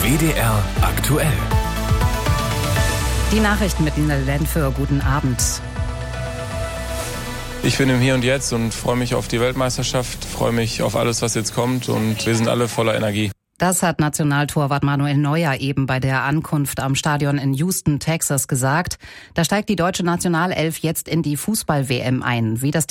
WDR aktuell. Die Nachrichten mit Nina Lenfe. Guten Abend. Ich bin im Hier und Jetzt und freue mich auf die Weltmeisterschaft, freue mich auf alles, was jetzt kommt, und wir sind alle voller Energie. Das hat Nationaltorwart Manuel Neuer eben bei der Ankunft am Stadion in Houston, Texas gesagt. Da steigt die deutsche Nationalelf jetzt in die Fußball-WM ein. Wie das